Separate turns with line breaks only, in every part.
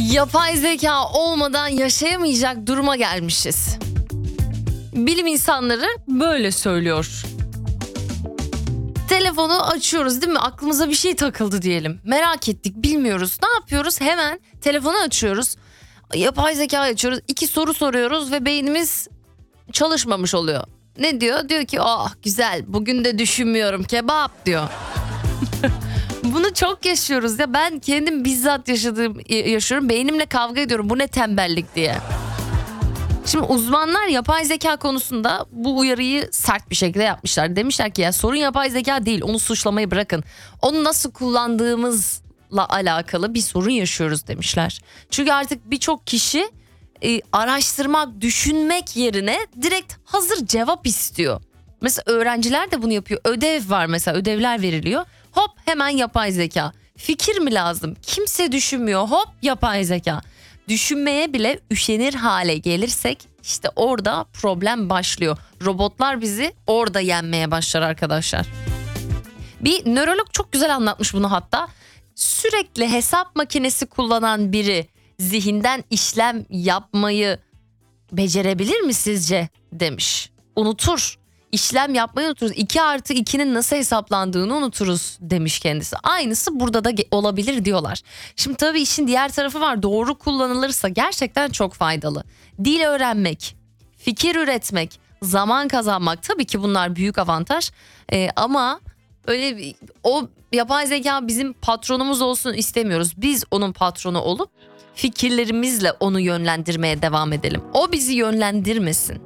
Yapay zeka olmadan yaşayamayacak duruma gelmişiz. Bilim insanları böyle söylüyor. Telefonu açıyoruz değil mi? Aklımıza bir şey takıldı diyelim. Merak ettik, bilmiyoruz. Ne yapıyoruz? Hemen telefonu açıyoruz. Yapay zeka açıyoruz. 2 soru soruyoruz ve beynimiz çalışmamış oluyor. Ne diyor? Diyor ki güzel, bugün de düşünmüyorum, kebap diyor. Bunu çok yaşıyoruz ya. Ben kendim bizzat yaşıyorum. Beynimle kavga ediyorum. Bu ne tembellik diye. Şimdi uzmanlar yapay zeka konusunda bu uyarıyı sert bir şekilde yapmışlar. Demişler ki ya sorun yapay zeka değil, onu suçlamayı bırakın. Onu nasıl kullandığımızla alakalı bir sorun yaşıyoruz demişler. Çünkü artık birçok kişi araştırmak, düşünmek yerine direkt hazır cevap istiyor. Mesela öğrenciler de bunu yapıyor. Ödev var mesela, ödevler veriliyor. Hop hemen yapay zeka. Fikir mi lazım? Kimse düşünmüyor. Hop yapay zeka. Düşünmeye bile üşenir hale gelirsek işte orada problem başlıyor. Robotlar bizi orada yenmeye başlar arkadaşlar. Bir nörolog çok güzel anlatmış bunu hatta. Sürekli hesap makinesi kullanan biri zihinden işlem yapmayı becerebilir mi sizce demiş. Unutur. İşlem yapmayı unuturuz. 2+2'nin nasıl hesaplandığını unuturuz demiş kendisi. Aynısı burada da olabilir diyorlar. Şimdi tabii işin diğer tarafı var. Doğru kullanılırsa gerçekten çok faydalı. Dil öğrenmek, fikir üretmek, zaman kazanmak, tabii ki bunlar büyük avantaj. Ama öyle o yapay zeka bizim patronumuz olsun istemiyoruz. Biz onun patronu olup fikirlerimizle onu yönlendirmeye devam edelim. O bizi yönlendirmesin.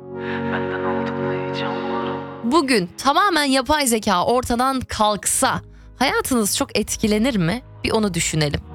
Bugün tamamen yapay zeka ortadan kalksa hayatınız çok etkilenir mi? Bir onu düşünelim.